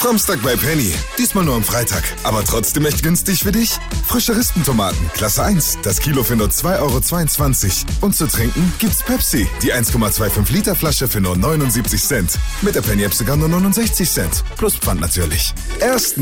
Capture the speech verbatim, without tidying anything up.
Samstag bei Penny. Diesmal nur am Freitag. Aber trotzdem echt günstig für dich? Frische Rispentomaten, Klasse eins. Das Kilo für nur zwei Euro zweiundzwanzig. Und zu trinken gibt's Pepsi. Die eins Komma fünfundzwanzig Liter Flasche für nur neunundsiebzig Cent. Mit der Penny-App sogar nur neunundsechzig Cent. Plus Pfand natürlich. Erst